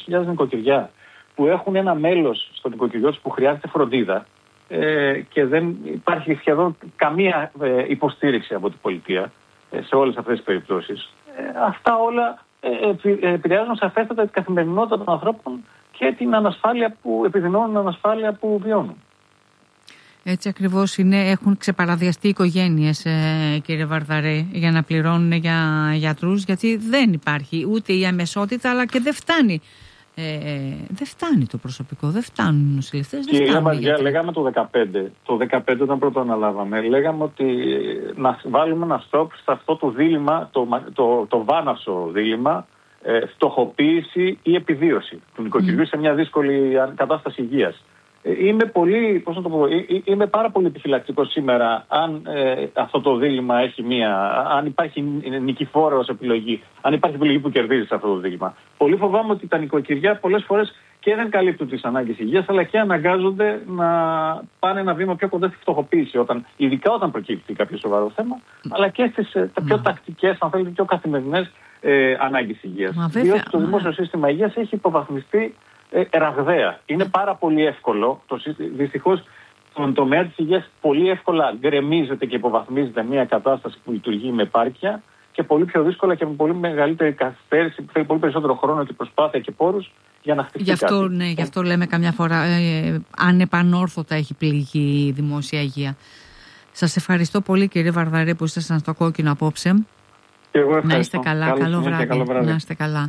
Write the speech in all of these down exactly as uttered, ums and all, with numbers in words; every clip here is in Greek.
χιλιάδες νοικοκυριά που έχουν ένα μέλος στο νοικοκυριό τους που χρειάζεται φροντίδα ε, και δεν υπάρχει σχεδόν καμία ε, υποστήριξη από την πολιτεία ε, σε όλες αυτές τις περιπτώσεις. Ε, αυτά όλα ε, ε, επηρεάζουν σαφέστατα την καθημερινότητα των ανθρώπων και την ανασφάλεια που επιδεινώνουν, ανασφάλεια που βιώνουν. Έτσι ακριβώς είναι, έχουν ξεπαραδιαστεί οι οικογένειες, ε, κύριε Βαρδαρέ, για να πληρώνουν για γιατρούς, γιατί δεν υπάρχει ούτε η αμεσότητα, αλλά και δεν φτάνει. Ε, δεν φτάνει το προσωπικό, δεν φτάνουν οι νοσηλευτές. Κυρία Βαρδιά, λέγαμε το δεκαπέντε, το δεκαπέντε όταν πρώτο αναλάβαμε, λέγαμε ότι να βάλουμε ένα stop σε αυτό το δίλημμα, το, το, το βάναυσο δίλημμα, ε, φτωχοποίηση ή επιβίωση του νοικοκυριού mm. σε μια δύσκολη κατάσταση υγείας. Είμαι, πολύ, πώς να το πω, είμαι πάρα πολύ επιφυλακτικός σήμερα αν ε, αυτό το δίλημμα έχει μία, αν υπάρχει νικηφόρος επιλογή, αν υπάρχει επιλογή που κερδίζει σε αυτό το δίλημμα. Πολύ φοβάμαι ότι τα νοικοκυριά πολλές φορές και δεν καλύπτουν τις ανάγκες υγείας, αλλά και αναγκάζονται να πάνε ένα βήμα πιο κοντά στη φτωχοποίηση, όταν, ειδικά όταν προκύπτει κάποιο σοβαρό θέμα, αλλά και στις τα πιο τακτικές, αν θέλετε, πιο καθημερινές ε, ανάγκες υγείας. Διότι το δημόσιο σύστημα υγείας έχει υποβαθμιστεί Ε, ραγδαία. Είναι πάρα πολύ εύκολο, δυστυχώς στον τομέα της υγείας πολύ εύκολα γκρεμίζεται και υποβαθμίζεται μια κατάσταση που λειτουργεί με επάρκεια και πολύ πιο δύσκολα και με πολύ μεγαλύτερη καθυστέρηση που θέλει πολύ περισσότερο χρόνο και προσπάθεια και πόρους για να χτυπήσει γι' αυτό, κάτι. Ναι, γι' αυτό λέμε καμιά φορά ε, ανεπανόρθωτα έχει πληγεί η δημόσια υγεία. Σας ευχαριστώ πολύ, κύριε Βαρδαρέ, που ήσασταν στο κόκκινο απόψε. Και εγώ ευχαριστώ. Να είστε καλά, Καλή καλό συνέχεια, βράδυ. καλό βράδυ. Να είστε καλά.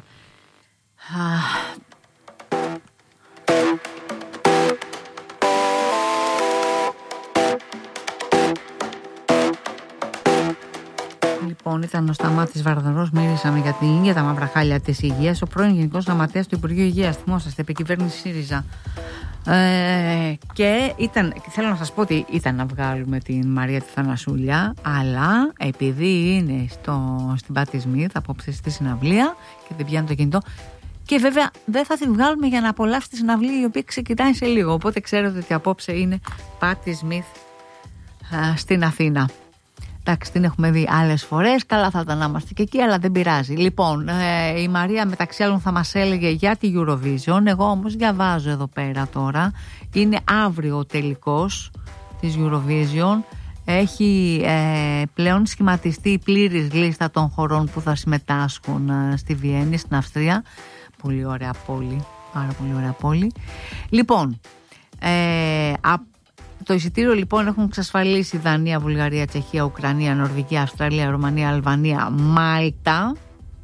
Λοιπόν, ήταν ο Σταμάτης Βαρδαρός, μίλησαμε για την υγεία, τα μαύρα χάλια της υγείας. Ο πρώην Γενικός Γραμματέας του Υπουργείου Υγείας, θυμόσαστε, επικυβέρνηση ΣΥΡΙΖΑ. Ε, και ήταν, θέλω να σας πω ότι ήταν να βγάλουμε την Μαρία τη Θανασούλια, αλλά επειδή είναι στο, στην Πάτη Σμιθ απόψε στη συναυλία και δεν πιάνει το κινητό. Και βέβαια δεν θα τη βγάλουμε για να απολαύσει τη συναυλία, η οποία ξεκινάει σε λίγο. Οπότε ξέρετε ότι απόψε είναι Πάτη Σμιθ στην Αθήνα. Εντάξει, την έχουμε δει άλλες φορές. Καλά θα ήταν να είμαστε και εκεί, αλλά δεν πειράζει. Λοιπόν, ε, η Μαρία μεταξύ άλλων θα μας έλεγε για τη Eurovision. Εγώ όμως διαβάζω εδώ πέρα τώρα. Είναι αύριο ο τελικός της Eurovision. Έχει ε, πλέον σχηματιστεί η πλήρης λίστα των χωρών που θα συμμετάσχουν ε, στη Βιέννη, στην Αυστρία. Πολύ ωραία πόλη. Πάρα πολύ ωραία πόλη. Λοιπόν, ε, από το εισιτήριο λοιπόν έχουν εξασφαλίσει Δανία, Βουλγαρία, Τσεχία, Ουκρανία, Νορβηγία, Αυστραλία, Ρουμανία, Αλβανία, Μάλτα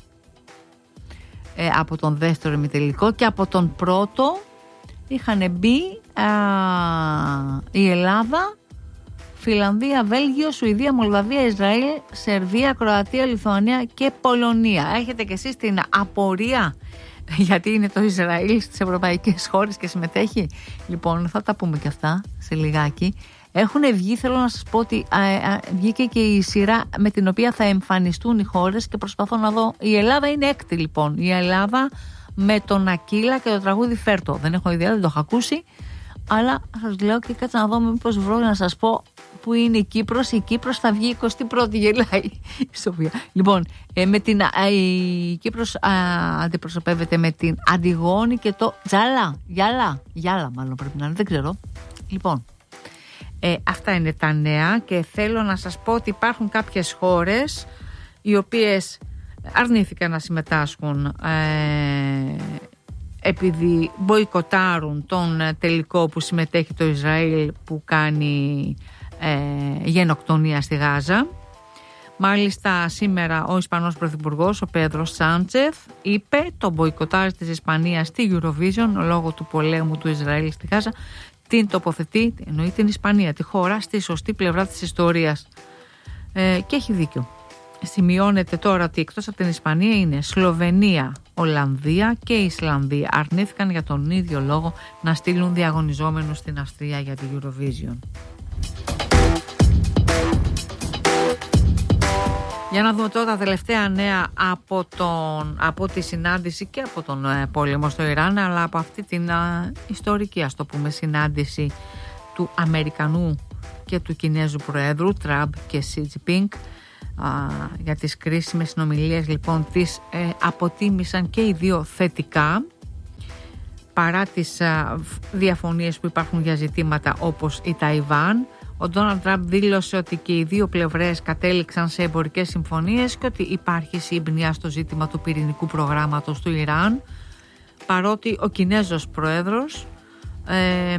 ε, από τον δεύτερο ημιτελικό, και από τον πρώτο είχαν μπει α, η Ελλάδα, Φιλανδία, Βέλγιο, Σουηδία, Μολδαβία, Ισραήλ, Σερβία, Κροατία, Λιθουανία και Πολωνία. Έχετε και εσείς την απορία γιατί είναι το Ισραήλ στις ευρωπαϊκές χώρες και συμμετέχει? Λοιπόν, θα τα πούμε και αυτά σε λιγάκι. Έχουν βγει, θέλω να σας πω ότι α, α, βγήκε και η σειρά με την οποία θα εμφανιστούν οι χώρες και προσπαθώ να δω. Η Ελλάδα είναι έκτη λοιπόν. Η Ελλάδα με τον Ακύλα και το τραγούδι Φέρτο. Δεν έχω ιδέα, δεν το έχω ακούσει, αλλά σας λέω και κάτσα να δω μήπως βρω να σας πω που είναι η Κύπρος. Η Κύπρος θα βγει εικοστή πρώτη, γελάει η Σοφία. Λοιπόν, ε, με την, α, η Κύπρος α, αντιπροσωπεύεται με την Αντιγόνη και το Τζάλα. Γιάλα, Γιάλα μάλλον πρέπει να είναι, δεν ξέρω. Λοιπόν, ε, αυτά είναι τα νέα και θέλω να σας πω ότι υπάρχουν κάποιες χώρες οι οποίες αρνήθηκαν να συμμετάσχουν ε, επειδή μποϊκοτάρουν τον τελικό που συμμετέχει το Ισραήλ που κάνει ε, γενοκτονία στη Γάζα. Μάλιστα σήμερα ο Ισπανός Πρωθυπουργός, ο Πέδρος Σάντσεθ, είπε το μποϊκοτάρι της Ισπανίας στη Eurovision λόγω του πολέμου του Ισραήλ στη Γάζα την τοποθετεί, εννοεί την Ισπανία, τη χώρα, στη σωστή πλευρά της ιστορίας. Ε, και έχει δίκιο. Σημειώνεται τώρα ότι εκτός από την Ισπανία είναι Σλοβενία, Ολλανδία και Ισλανδία. Αρνήθηκαν για τον ίδιο λόγο να στείλουν διαγωνιζόμενους στην Αυστρία για τη Eurovision. Για να δούμε τώρα τα τελευταία νέα από, τον, από τη συνάντηση και από τον ε, πόλεμο στο Ιράν, αλλά από αυτή την ε, ιστορική, ας το πούμε, συνάντηση του Αμερικανού και του Κινέζου Προέδρου Τραμπ και Σι Τζινπίνγκ. Για τις κρίσιμες συνομιλίες λοιπόν τις ε, αποτίμησαν και οι δύο θετικά. παρά τις α, διαφωνίες που υπάρχουν για ζητήματα όπως η Ταϊβάν. Ο Ντόναλντ Τραμπ δήλωσε ότι και οι δύο πλευρές κατέληξαν σε εμπορικές συμφωνίες και ότι υπάρχει σύμπνοια στο ζήτημα του πυρηνικού προγράμματος του Ιράν, παρότι ο Κινέζος πρόεδρος ε,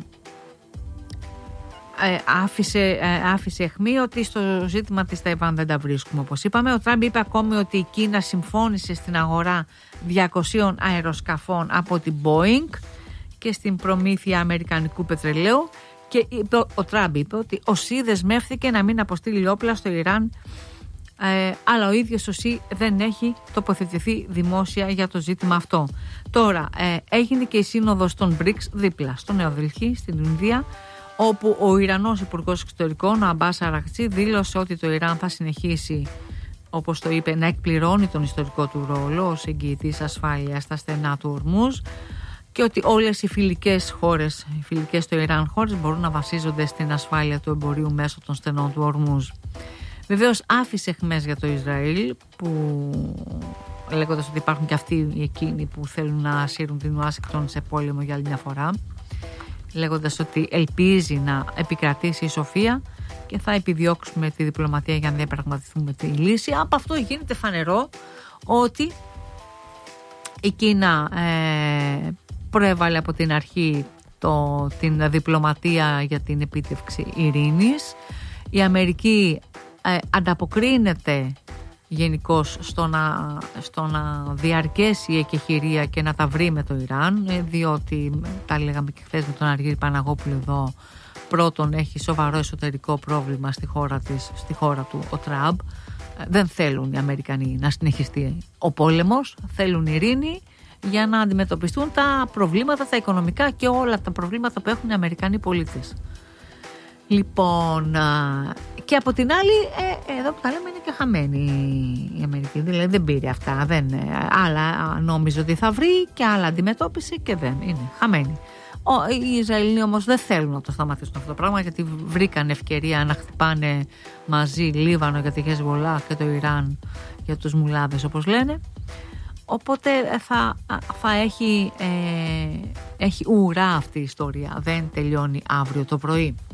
ε, άφησε, ε, άφησε αιχμή ότι στο ζήτημα της Ταϊβάν δεν τα βρίσκουμε, όπως είπαμε. Ο Τραμπ είπε ακόμη ότι η Κίνα συμφώνησε στην αγορά διακοσίων αεροσκαφών από την Boeing και στην προμήθεια αμερικανικού πετρελαίου. Και είπε, ο Τραμπ είπε ότι ο Σι δεσμεύθηκε να μην αποστείλει όπλα στο Ιράν, ε, αλλά ο ίδιος ο Σι δεν έχει τοποθετηθεί δημόσια για το ζήτημα αυτό. Τώρα ε, έγινε και η σύνοδος των μπρικς δίπλα στο Νέο Δελχή στην Ινδία, όπου ο Ιρανός Υπουργός Εξωτερικών, ο Αμπάς Αραγτσί, δήλωσε ότι το Ιράν θα συνεχίσει, όπως το είπε, να εκπληρώνει τον ιστορικό του ρόλο ως εγγυητής ασφάλειας στα στενά του Ορμούζ, και ότι όλες οι φιλικές χώρες, οι φιλικές στο Ιράν χώρες μπορούν να βασίζονται στην ασφάλεια του εμπορίου μέσω των στενών του Ορμούζ. Βεβαίως άφησε αιχμές για το Ισραήλ, που λέγοντας ότι υπάρχουν και αυτοί εκείνοι που θέλουν να σύρουν την Ουάσιγκτον σε πόλεμο για άλλη μια φορά, λέγοντας ότι ελπίζει να επικρατήσει η σοφία και θα επιδιώξουμε τη διπλωματία για να διαπραγματευτούμε τη λύση. Από αυτό γίνεται φανερό ότι η Κίνα ε, προέβαλε από την αρχή το, την διπλωματία για την επίτευξη ειρήνης. Η Αμερική ε, ανταποκρίνεται γενικώς στο να, στο να διαρκέσει η εκεχηρία και να τα βρει με το Ιράν, ε, διότι τα λέγαμε και χθες με τον Αργύρη Παναγόπουλο εδώ, πρώτον έχει σοβαρό εσωτερικό πρόβλημα στη χώρα, της, στη χώρα του ο Τραμπ. Δεν θέλουν οι Αμερικανοί να συνεχιστεί ο πόλεμος, θέλουν ειρήνη για να αντιμετωπιστούν τα προβλήματα, τα οικονομικά και όλα τα προβλήματα που έχουν οι Αμερικανοί πολίτες. Λοιπόν, και από την άλλη, ε, εδώ που τα λέμε είναι και χαμένη η Αμερική, δηλαδή δεν πήρε αυτά, δεν, άλλα νόμιζε ότι θα βρει και άλλα αντιμετώπισε και δεν, είναι χαμένη. Οι Ισραηλοί όμως δεν θέλουν να το σταματήσουν αυτό το πράγμα, γιατί βρήκαν ευκαιρία να χτυπάνε μαζί Λίβανο για τη Χεσβολά και το Ιράν για τους μουλάδες, όπως λένε. Οπότε θα, θα έχει, ε, έχει ουρά αυτή η ιστορία, δεν τελειώνει αύριο το πρωί.